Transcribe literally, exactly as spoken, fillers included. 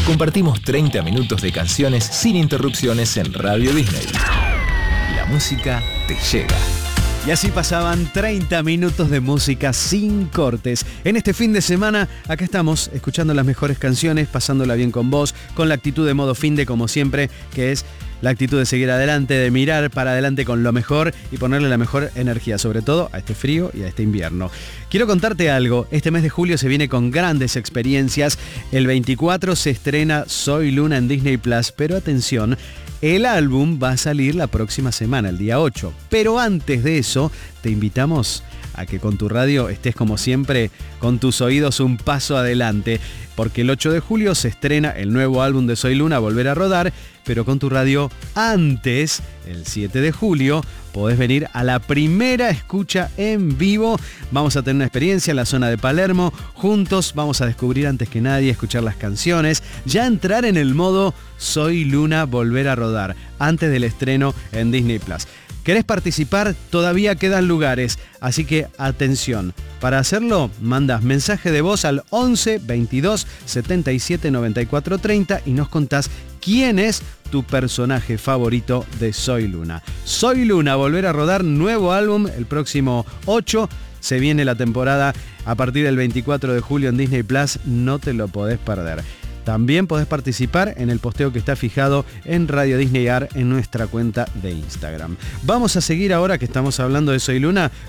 Compartimos treinta minutos de canciones sin interrupciones en Radio Disney. La música te llega. Y así pasaban treinta minutos de música sin cortes. En este fin de semana, acá estamos, escuchando las mejores canciones, pasándola bien con vos, con la actitud de modo fin de como siempre, que es la actitud de seguir adelante, de mirar para adelante con lo mejor y ponerle la mejor energía, sobre todo a este frío y a este invierno. Quiero contarte algo, este mes de julio se viene con grandes experiencias. El veinticuatro se estrena Soy Luna en Disney Plus, pero atención, el álbum va a salir la próxima semana, el día ocho. Pero antes de eso, te invitamos a que con tu radio estés como siempre, con tus oídos un paso adelante, porque el ocho de julio se estrena el nuevo álbum de Soy Luna, Volver a Rodar, pero con tu radio antes, el siete de julio, podés venir a la primera escucha en vivo. Vamos a tener una experiencia en la zona de Palermo. Juntos vamos a descubrir antes que nadie, escuchar las canciones, ya entrar en el modo Soy Luna, Volver a Rodar, antes del estreno en Disney Plus. ¿Querés participar? Todavía quedan lugares, así que atención. Para hacerlo, mandas mensaje de voz al once veintidós setenta y siete noventa y cuatro treinta y nos contás quién es tu personaje favorito de Soy Luna. Soy Luna, Volver a Rodar, nuevo álbum el próximo ocho. Se viene la temporada a partir del veinticuatro de julio en Disney Plus, no te lo podés perder. También podés participar en el posteo que está fijado en Radio Disney A R en nuestra cuenta de Instagram. Vamos a seguir ahora que estamos hablando de Soy Luna